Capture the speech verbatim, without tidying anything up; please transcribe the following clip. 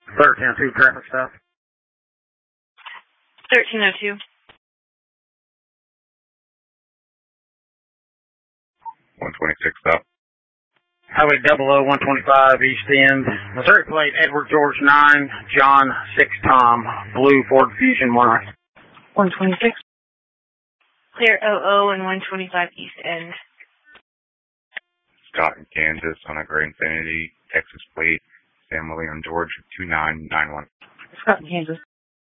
thirteen oh two traffic stop. thirteen oh two. one twenty-six stop. Highway double oh one twenty-five East End. Missouri plate Edward George nine, John six Tom, blue Ford Fusion one. one twenty-six. Clear oh oh and one twenty-five East End. Scott in Kansas on a gray Infiniti, Texas plate, Sam William George two nine nine one. Scott in Kansas.